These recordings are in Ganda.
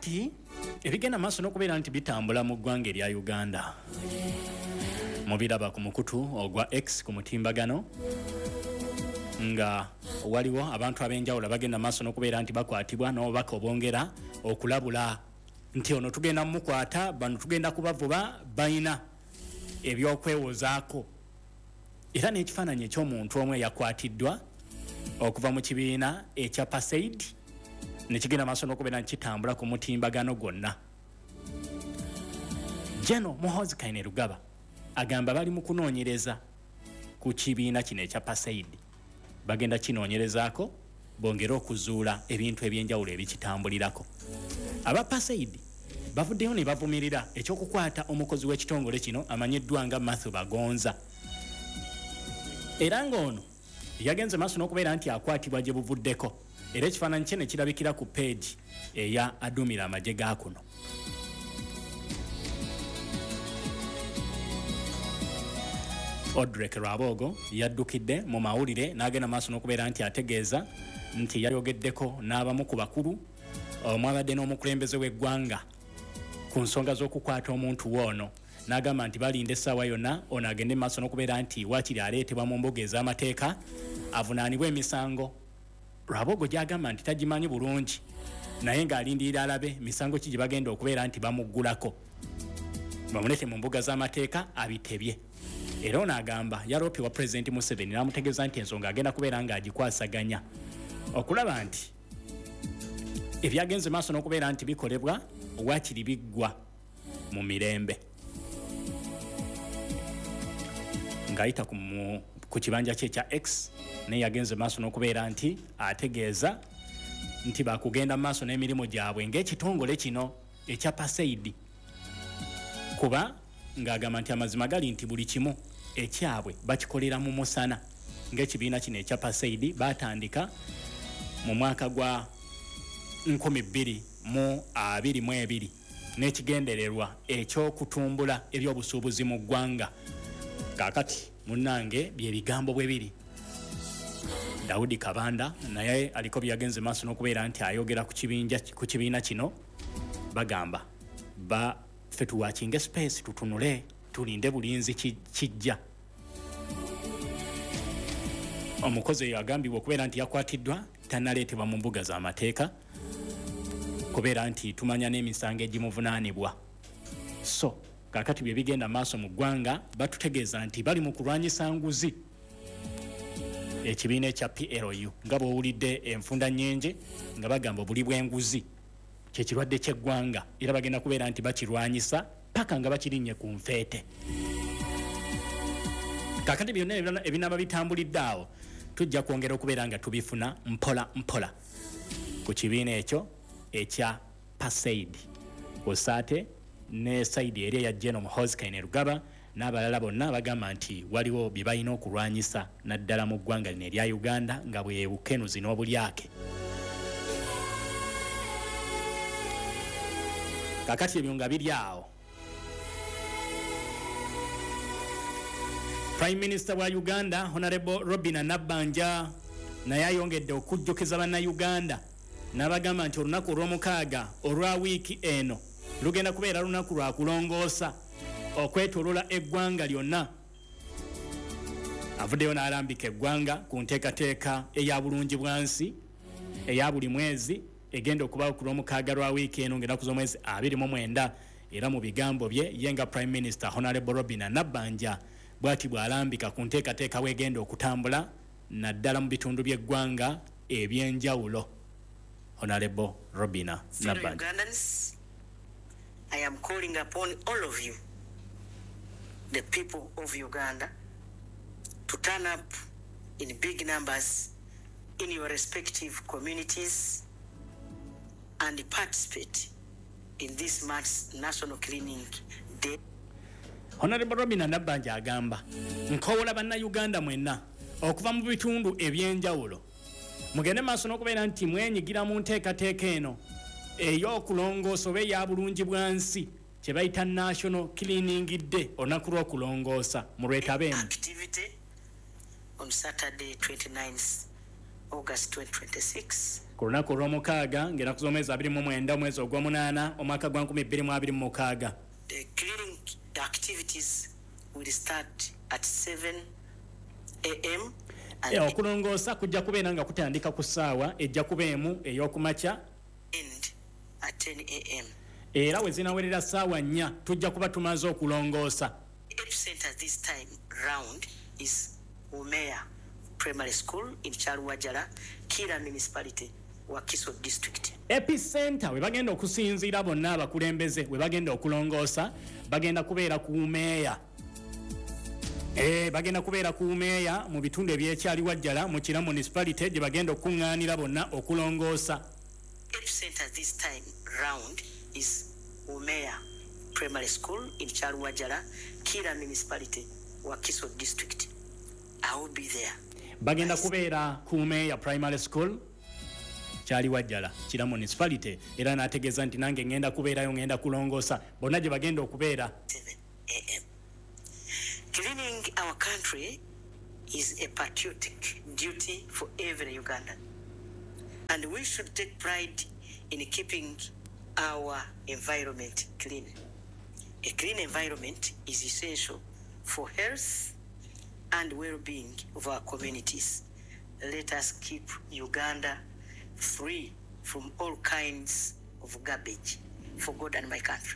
kakati ebigenda maaso n'okubeera nti bitambula mu ggwanga erya Uganda mubiraba ku mukutu ogwa X ku mutimbagano nga waliwo abantu ab'enjawulo bagenda maaso n'okubeera nti bakwatibwa n'obubaka obwongera okulabula nti ono tugenda mukwata bano tugenda kubavuba bayina ebyokwewozaako era n'ekifaananyi eky'omuntu omu eyakwatiddwa okuva mu kibiina ekya Pasaid nekigenda maaso n'okubeera nti kitambula ku mutimbagano gwonna. General Muhoozi Kainerugaba agamba bali mu kunoonyereza ku kibiina kino ekya Pasaid, bagenda kinoonyerezaako bongera okuzuula ebintu eby'enjawulo ebikitambulirako. Aba Pasaid bavuddeyo ne bavumirira ekyokukwata omukozi w'ekitongole kino amanyiddwa nga Matthew Bagonza, era ng'ono yagenze maaso n'okubeera nti akwatibwa gye buvuddeko, era ekifaananyi kye ne kirabikira ku peegi eya aduumira amagye ga kuno. Odrek Rabogo yaddukidde mu mawulire n'agenda maaso n'okubeera nti ategeeza nti yayogeddeko n'abamu ku bakulu omwabadde n'omukulembeze w'eggwanga ku nsonga z'okukwata omuntu woono, n'agamba nti balinda essaawa yonna ono agende maaso n'okubeera nti waakiri aleetebwa mu mbuga ez'amateeka avunaanibwa emisango. Rabogo gy'agamba nti tagimanyi bulungi naye ng'alindirira alabe misango ki gye bagenda okubeera nti bamuggulako bamulete mu mbuga z'amateeka abitebye. Era ono agamba yaloopye wa Pulezidenti Museveni n'amutegeeza nti ensonga agenda kubeera ng'agikwasaganya okulaba nti ebyagenze maaso n'okubeera nti bikolebwa waakiri biggwa mu mirembe. Ng'ayita ku kibanja kye ekya X naye yagenze maaso n'okubeera nti ategeeza nti bakugenda maaso n'emirimu gyabwe ng'ekitongole kino ekya Pasaid, kuba ng'agamba nti amazima gali nti buli kimu ekyabwe bakikolera mu musana. Ng'ekibiina kino ekya Pasaid batandika mu mwaka gwa 2022 n'ekigendererwa ekyokutumbula ebyobusuubuzi mu ggwanga. Kaakati munnange bye bigambo bwe biri. Daudi Kabanda naye aliko byagenze maaso n'okubeera nti ayogera ku kibiina kino, bagamba ffe tuwakinge space tutunule tulinde bulinzi kijja. Omukozi eyo agambibwa okubeera nti yakwatiddwa tannaleetebwa mu mbuga z'amateeka kubeera nti tumanya n'emisango egimuvunaanibwa. So kaakati bye bigenda maaso mu ggwanga batutegeeza nti bali mu kulwanyisa nguzi. Ekibiina ekya PLU nga bw'owulidde enfunda nnyingi nga bagamba obuli bw'enguzi kyekirwadde ky'eggwanga, era bagenda kubeera nti bakirwanyisa paka nga bakirinnye ku nfeete. Kaakati byonna ebinaaba bitambulidde awo tujja kwongera okubeera nga tubifuna mpola mpola ku kibiina ekyo ekya Pasaid, osaate ne saidi eri eya General Muhoozi Kainerugaba n'abalala bonna bagamba nti waliwo bye balina okulwanyisa naddala mu ggwanga lino erya Uganda nga bwe bukenuzi n'obulyake. Kakati ebyo nga biri awo, Prime Minister wa Uganda Honorable Robinah Nabbanja naye ayongedde okujjukiza bannayuganda n'abagamba nti olunaku olw'omukaaga olwa wiiki eno lugenda kubeera lunaku lwa kulongoosa okwetoolola eggwanga lyonna. Avuddeyo n'alambika eggwanga ku nteekateeka eya bulungi bwansi eya buli mwezi egenda okubawo ku lw'omukaaga lwa wiiki eno ng'ennaku z'omwezi 29, era mu bigambo bye ye nga Prime Minister Honorable Robinah Nabbanja bw'ati bw'alambika ku nteekateeka wegenda okutambula naddala mu bitundu by'eggwanga eby'enjawulo. Honorable Robinah Nabbanja. I am calling upon all of you, the people of Uganda, to turn up in big numbers in your respective communities and participate in this month's National Cleaning Day. Honorable Robinah Nabbanja agamba nkoowola bannayuganda mwenna okuva mu bitundu eby'enjawulo mugende maaso n'okubeera nti mwenyigira mu nteekateeka eno ey'okulongoosa oba eya bulungi bwansi kye bayita National Cleaning Day, olunaku lw'okulongoosa mulwetabeemu. Activity on Saturday 29th August 2026 ku lunaku olw'omukaaga ng'ennaku z'omwezi 29 omwezi ogw'omunaana omwaka gwa 2026. The cleaning activities will start at 7 a.m. okulongoosa kujja kubeera nga kutandika ku ssaawa ejja kuba emu ey'okumakya end at 10 a.m. era we zinawerera ssaawa 4 tujja kuba tumaze okulongoosa. Epicenter this time round is Umeya Primary School in Charwajara, Kira Municipality, Wakiso District. Epicenter we bagenda okusinziira bonna abakulembeze we bagenda okulongoosa bagenda kubeera ku Umeya. Bagenda kubeera ku Umeya mu bitundu eby'ekyaliwajjala mu Kira Municipality gye bagenda okuŋŋaanira bonna okulongoosa. Epicenter this time round is Umeya Primary School in Charwajara, Kira Municipality, Wakiso District. I will be there. Bagenda kubeera ku Umeya Primary School Kyaliwajjala, Kira Municipality, era n'ategeeza nti nange ngenda kubeerayo ngenda kulongoosa bonna gye bagenda okubeera. 7 a.m. Cleaning our country is a patriotic duty for every Ugandan, and we should take pride in keeping our environment clean. A clean environment is essential for health and well-being of our communities. Let us keep Uganda free from all kinds of garbage for God and my country.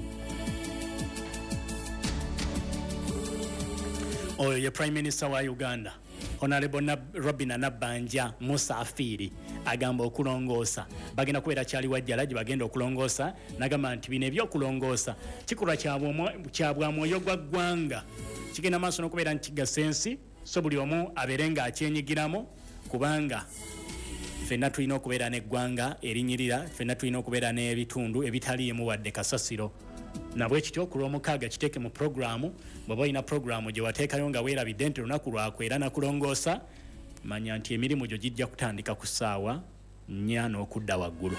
Oyo ye Prime Minister wa Uganda, Honorable Robina Nabbanja Musafiri, agamba okulongoosa bagenda kubeera Kyaliwajjala gye bagenda okulongoosa n'agamba nti bino ebyokulongoosa kikolwa kya bwa mwoyo gwa ggwanga kigenda maaso n'okubeera nti kigasensi so buli omu abeere ng'akyenyigiramu kubanga ffenna tulina okubeera n'eggwanga erinyirira, ffenna tulina okubeera n'ebitundu ebitaliimu wadde kasasiro. Nabwe kityo ku lw'omukaaga kiteeke mu programu bw'oba olina programu gye wateekayo nga weerabidde nti lunaku lwakwera na kulongoosa manya nti emirimu gyo gijja kutandika ku ssaawa 4 n'okudda waggulu.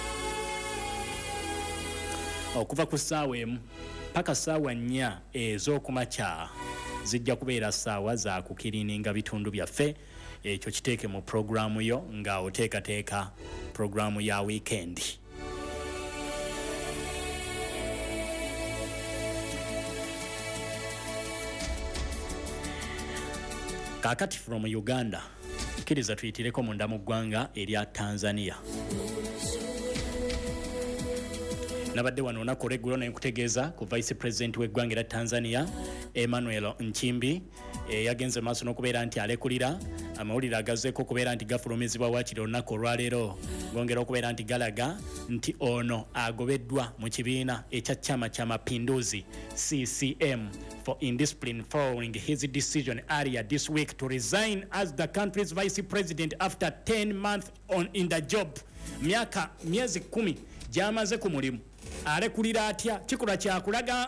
Okuva ku ssaawa emu paka ssaawa 4 ez'okumakya zijja kubeera ssaawa za kukiriininga bitundu byaffe. Ekyo kiteeke mu programu yo nga oteekateeka programu ya weekend. Kakati from Uganda kiriza tuyitireko munda mu ggwanga erya Tanzania. Nabadde wano olunaku olw'eggulo ne nkutegeeza ku Vice President w'eggwanga erya Tanzania Emmanuel Nchimbi yagenze maaso n'okubeera nti alekulira amawulire agazeeko okubeera nti gafulumizibwa waakiri olunaku olwaleero ngongera okubeera nti galaga nti ono agobeddwa mu kibiina ekya Chama cha Mapinduzi CCM for indiscipline following his decision earlier this week to resign as the country's vice president after 10 months in the job. Miezi 10 gy'amaze ku mulimu. Alekulira atya kikolwa kyakulaga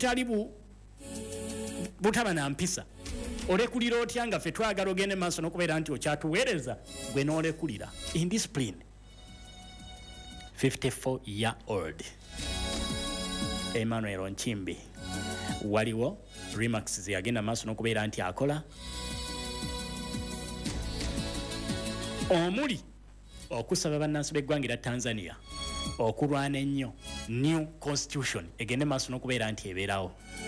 butaba na mpisa. Olekulira otya nga ffe twagala ogende maaso n'okubeera nti okyatuweereza gwe n'olekulira. Indiscipline. 54-year-old Emmanuel Nchimbi waliwo remarks ze yagenda maaso n'okubeera nti akola omuli okusaba bannansi b'eggwanga erya Tanzania okulwana ennyo new constitution egende maaso n'okubeera nti ebeerawo.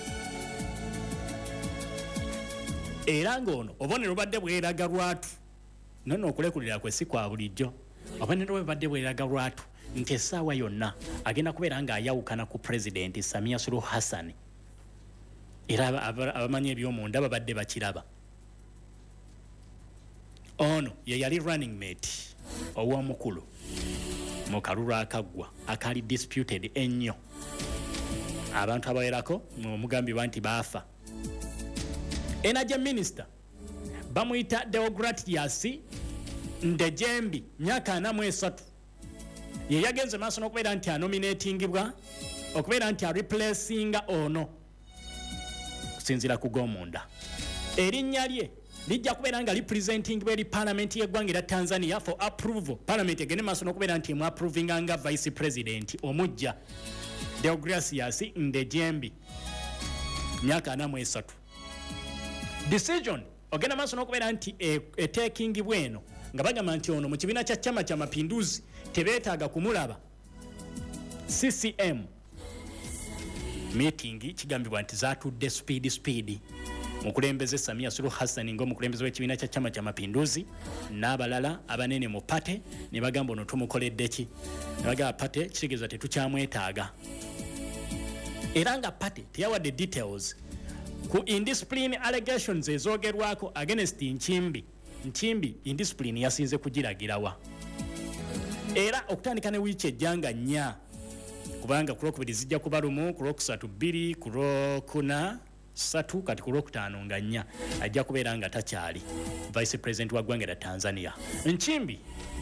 Era ng'ono obonero obadde bweraga lwatu nono okulekulira kwe si kwa bulijjo. Obonero obadde bweraga lwatu nti essaawa yonna agenda kubeera ng'ayawukana ku President Samia Suluhu Hassan. Era abamanyi eby'omunda babadde bakiraba. Ono ye yali running mate ow'omukulu mu kalulu akaggwa akali disputed ennyo. Abantu abawerako omugambibwa nti baafa. Energy Minister bamuyita Deogratias Ndejembi myaka 43 ye yagenze maaso n'okubeera nti anominatingibwa okubeera nti replacinga ono kusinziira ku g'omunda. Erinnya lye lijja kubeera nga representing eri parliament y'eggwanga erya Tanzania for approval. Parliament egende maaso n'okubeera nti emu approvinga nga vice president omujja Deogratias Ndejembi myaka 43. Decision ogenda maaso n'okubeera nti eteekingibwa eno nga bagamba nti ono mu kibiina kya Chama cha Mapinduzi tebeetaaga kumulaba. CCM meeting kigambibwa nti zaatudde speed mukulembeze Samia Suluhu Hassan ng'omukulembeze w'ekibiina kya Chama cha Mapinduzi n'abalala abanene mu pate ne bagamba ono tumukoledde ki, ne bagamba pate kitegeeza tetukyamwetaaga. Era nga pate teyawadde details ku indiscipline allegations ezoogerwako against Nchimbi indiscipline yasinze kugiragirawa. Era okutandika ne wiiki ejjanga nnya kubanga ku Lwokubiri zijja kuba lumu, ku Lwokusatu bbiri, ku Lwokuna satu, kati ku Lwokutaano nga nnya ajja kubeera nga takyali Vice President wa ggwanga lya Tanzania. Nchimbi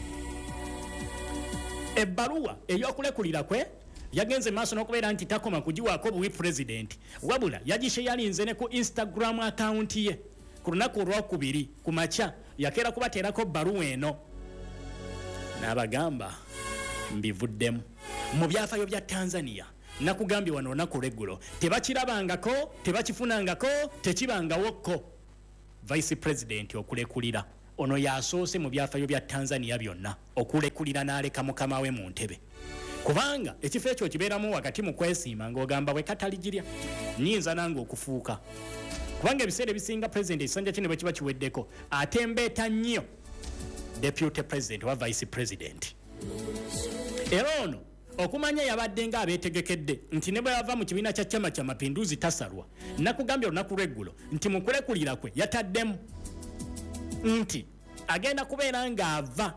ebbaluwa ey'okulekulira kwe yagenze maaso n'okubeera nti takoma kugiwaako buwi president, wabula yagishe yalinze ne ku Instagram account ye ku lunaku olwokubiri ku makya yakeera kubateerako bbaluwa eno n'abagamba mbivuddemu mu byafaayo bya Tanzania. Nakugambye wano olunaku lw'eggulo tebakirabangako, tebakifunangako, tekibangawokko. Vice President okulekulira ono yasoose mu byafaayo bya Tanzania byonna okulekulira n'aleka mukama we mu ntebe, kubanga ekifo ekyo kibeeramu wakati mu kwesiima ng'ogamba bwe kataligirya nnyinza nange okufuuka, kubanga ebiseera ebisinga President ekisanja kino bwe kiba kiweddeko atembeeta nnyo Deputy President wa Vice President. Era ono okumanya yabadde nga abeetegekedde nti ne bwe yava mu kibiina kya Chama cha Mapinduzi tasalwa. Nakugambye olunaku lw'eggulo nti mu kulekulira kwe yataddemu nti agenda kubeera ng'ava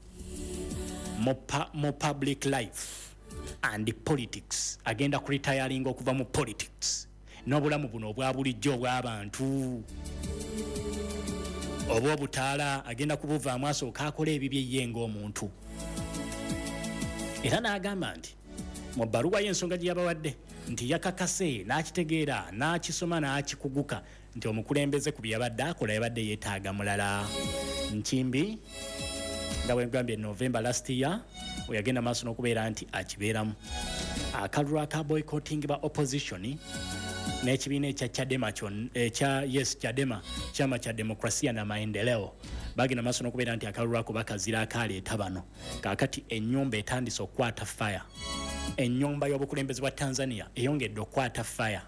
mu public life and politics, agenda kuritayalinga okuva mu politics n'obulamu buno obwa bulijjo obw'abantu oba obutaala agenda kubuvaamu asooka akola ebibye ye ng'omuntu. Era n'agamba nti mu bbaluwa y'ensonga gye yabawadde nti yakakase n'akitegeera n'akisoma n'akikuguka nti omukulembeze ku bye yabadde akola yabadde yeetaaga mulala. Nchimbi nga bwe ngambye November last year we yagenda maaso n'okubeera nti akibeeramu. Akalulu aka boycotting ba opposition n'ekibiina ekya Chadema Chadema Chama cha Demokrasia na Maendeleo bagenda maaso n'okubeera nti akalulu ako bakazira akaleeta bano. Kaakati ennyumba etandise okukwata fire. Ennyumba y'obukulembeze bwa Tanzania eyongedde okukwata fire.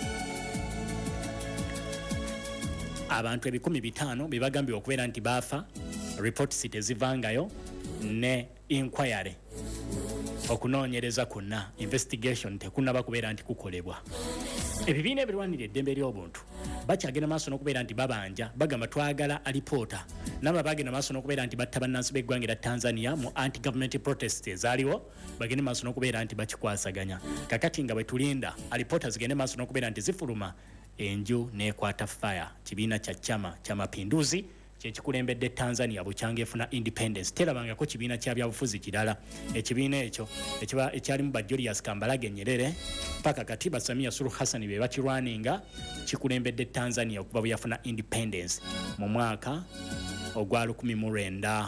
Abantu 500 be bagambye okubeera nti baafa, reports tezivangayo ne inquiry okunoonyereza kuna investigation tekunaba kubeera nti kukolebwa. Ebibiina ebirwanira eddembe ly'obuntu bakyagenda maaso n'okubeera nti babanja bagamba twagala alipoota naba bagenda maaso n'okubeera nti batta bannansi b'eggwanga lya Tanzania mu anti-government protests ezaaliwo bagende maaso n'okubeera nti bakikwasaganya. Kakati nga bwe tulinda alipoota zigende maaso n'okubeera nti zifuluma enju n'ekwata fire. Kibiina kya Chama cha Mapinduzi kyekikulembedde Tanzania bukyanga efuna independence terabangako kibiina kya byabufuzi kirala. Ekibiina ekyo ekyalimu ba Julius Kambarage Nyerere paka katiba Samia Suluhu Hassan be bakirwaninga kikulembedde Tanzania okuba buyafuna independence mu mwaka ogwa 1900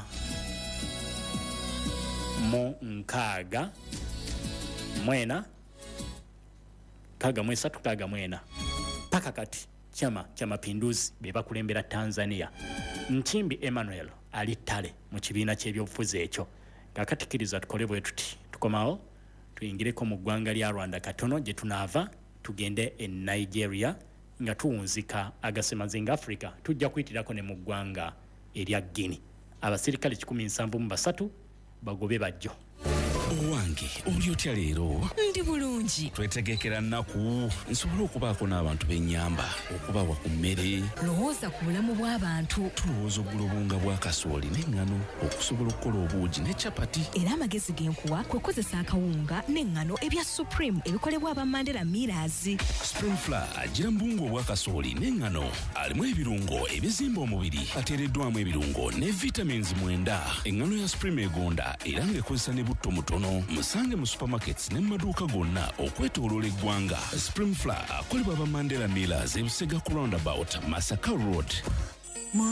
mu nkaaga mwena kaga mwesatu kaga mwena paka kati Chama cha Mapinduzi be bakulembera Tanzania. Nchimbi Emmanuel ali ttale mu kibiina ky'ebyobufuzi ekyo. Kakatikiriza tukole bwe tuti tukomawo tuyingireko mu ggwanga lya Rwanda katono gye tunaava tugende e Nigeria nga tuwunzika agasemazinga Africa tujja kuyitirako ne mu ggwanga erya Guinea. Abasirikale 173 bagobe bajjo. Owange oli otya leero? Ndi bulungi. Twetegekera nnaku nsobola okubaako n'abantu b'ennyamba okubawa ku mmere. Lowooza ku bulamu bw'abantu. Tulowooza oggula obunga bwa kasooli n'eŋŋano okusobola okukola obuugi ne capati. Era amagezi genkuwa kwe kozesa akawunga n'eŋŋano ebya Supreme ebikolebwa aba Mandela Millers. Spring Flour agira mbungu obwa kasooli n'eŋŋano alimu ebirungo ebizimba omubiri ateereddwamu ebirungo ne vitamins 9. Eŋŋano ya Supreme egonda era ng'ekozesa ne butto mutono. Musange mu supermarkets ne maduuka gonna okwetooloola eggwanga. Spring Flour akolebwa aba Mandela Millers ebusega ku roundabout Masaka Road.